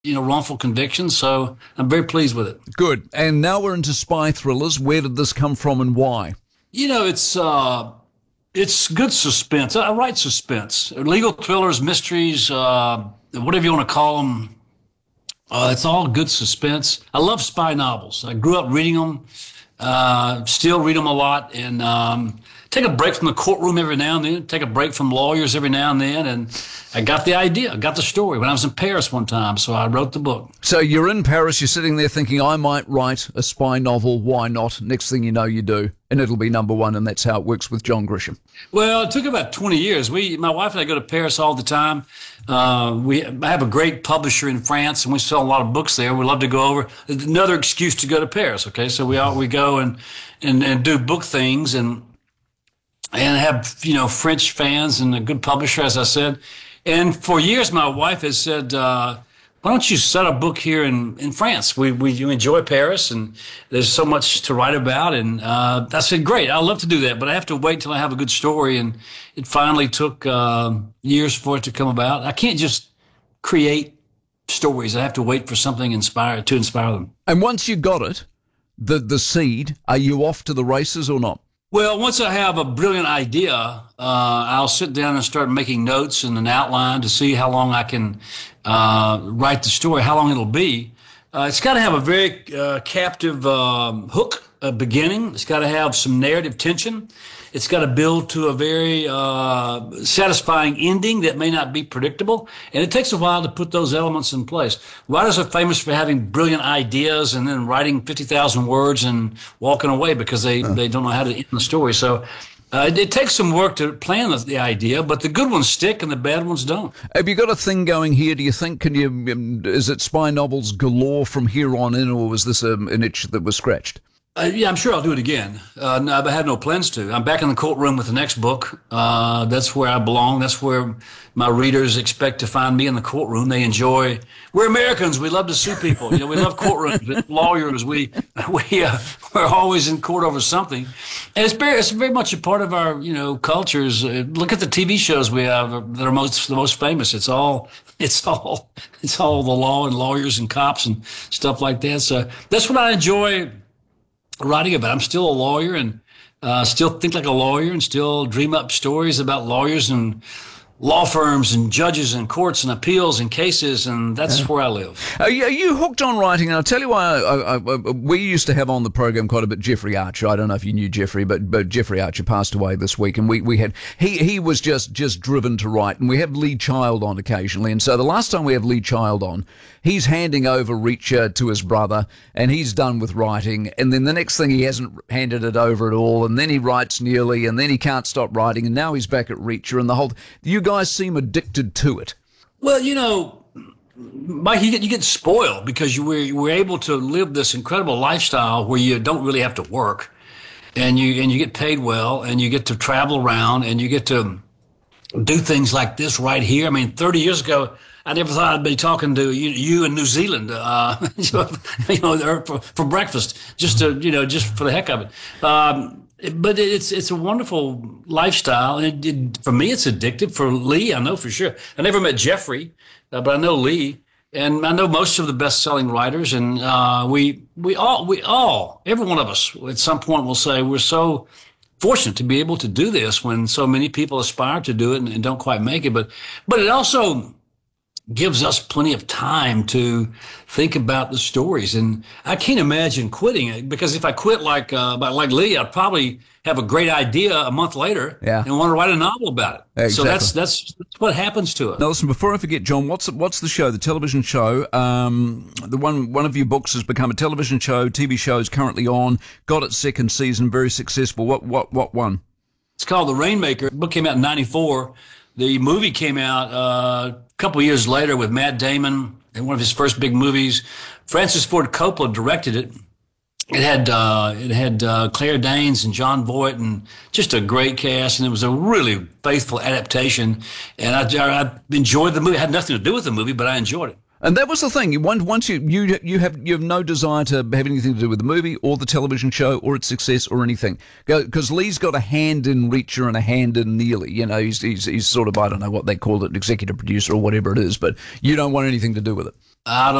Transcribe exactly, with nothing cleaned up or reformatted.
you know, wrongful convictions. So I'm very pleased with it. Good. And now we're into spy thrillers. Where did this come from and why? You know, it's uh, it's good suspense. I write suspense, legal thrillers, mysteries, uh, whatever you want to call them. Uh, it's all good suspense. I love spy novels. I grew up reading them, uh, still read them a lot, and um, take a break from the courtroom every now and then, take a break from lawyers every now and then. And I got the idea, I got the story when I was in Paris one time, so I wrote the book. So you're in Paris, you're sitting there thinking, I might write a spy novel, why not? Next thing you know, you do, and it'll be number one, and that's how it works with John Grisham. Well, it took about twenty years. We, my wife and I go to Paris all the time. Uh, we I have a great publisher in France, and we sell a lot of books there. We love to go over. Another excuse to go to Paris, okay? So we all, we go and, and, and do book things and and have, you know, French fans and a good publisher, as I said. And for years, my wife has said, uh, why don't you set a book here in, in France? We, we you enjoy Paris, and there's so much to write about. And uh, I said, great, I'd love to do that, but I have to wait till I have a good story. And it finally took uh, years for it to come about. I can't just create stories. I have to wait for something inspire to inspire them. And once you got it, the the seed, are you off to the races or not? Well, once I have a brilliant idea, uh, I'll sit down and start making notes and an outline to see how long I can uh, write the story, how long it'll be. Uh, it's got to have a very uh, captive um, hook, a beginning. It's got to have some narrative tension. It's got to build to a very uh, satisfying ending that may not be predictable. And it takes a while to put those elements in place. Writers are famous for having brilliant ideas and then writing fifty thousand words and walking away because they, uh. they don't know how to end the story. So uh, it, it takes some work to plan the, the idea, but the good ones stick and the bad ones don't. Have you got a thing going here, do you think? Can you? Is it spy novels galore from here on in, or was this a, an itch that was scratched? Uh, yeah, I'm sure I'll do it again. Uh, no, I have no plans to. I'm back in the courtroom with the next book. Uh, that's where I belong. That's where my readers expect to find me in the courtroom. They enjoy. We're Americans. We love to sue people. You know, we love courtrooms. Lawyers. We we uh, we're always in court over something, and it's very it's very much a part of our you know cultures. Uh, look at the T V shows we have that are most the most famous. It's all it's all it's all the law and lawyers and cops and stuff like that. So that's what I enjoy writing about. I'm still a lawyer and uh, still think like a lawyer and still dream up stories about lawyers and law firms and judges and courts and appeals and cases, and that's yeah. where I live. Are you, are you hooked on writing? And I'll tell you why. I, I, I, we used to have on the program quite a bit Jeffrey Archer. I don't know if you knew Jeffrey, but but Jeffrey Archer passed away this week, and we, we had he he was just just driven to write. And we have Lee Child on occasionally, and so the last time we have Lee Child on, he's handing over Reacher to his brother, and he's done with writing, and then the next thing he hasn't handed it over at all, and then he writes nearly, and then he can't stop writing, and now he's back at Reacher, and the whole you guys seem addicted to it. Well, you know, Mike, you get, you get spoiled because you were, you were able to live this incredible lifestyle where you don't really have to work, and you and you get paid well, and you get to travel around, and you get to do things like this right here. I mean, thirty years ago, I never thought I'd be talking to you, you in New Zealand, uh, you know, for, for breakfast, just to, you know, just for the heck of it. Um, But it's it's a wonderful lifestyle, and it, it, for me, it's addictive. For Lee, I know for sure. I never met Jeffrey, uh, but I know Lee, and I know most of the best-selling writers. And uh, we we all we all every one of us at some point will say we're so fortunate to be able to do this when so many people aspire to do it and, and don't quite make it. But but it also gives us plenty of time to think about the stories. And I can't imagine quitting it, because if I quit like uh, like Lee, I'd probably have a great idea a month later yeah. and want to write a novel about it. Exactly. So that's, that's that's what happens to us. Now listen, before I forget, John, what's what's the show, the television show? Um, the one one of your books has become a television show. T V show is currently on. Got its second season, very successful. What what what one? It's called The Rainmaker. The book came out in ninety-four. The movie came out uh, a couple of years later with Matt Damon in one of his first big movies. Francis Ford Coppola directed it. It had uh, it had uh, Claire Danes and John Voight and just a great cast, and it was a really faithful adaptation. And I, I enjoyed the movie. It had nothing to do with the movie, but I enjoyed it. And that was the thing. You once once you you you have you have no desire to have anything to do with the movie or the television show or its success or anything, because Lee's got a hand in Reacher and a hand in Neely. You know, he's he's he's sort of, I don't know what they call it, executive producer or whatever it is, but you don't want anything to do with it. out